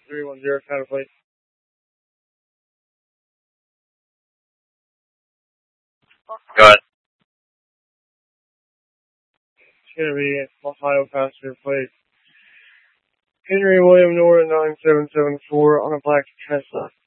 310, counter plate. Go ahead. It's going to be Ohio passenger plate. Henry William Nora 9774 on a black Tesla.